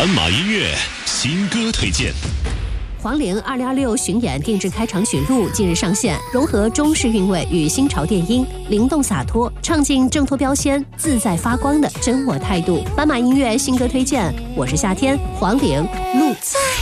斑马音乐新歌推荐。 黄龄2026巡演定制开场曲《路》近日上线，融合中式韵味与新潮电音，灵动洒脱，唱尽挣脱标签、自在发光的真我态度。斑马音乐新歌推荐，我是夏天，黄龄《路》。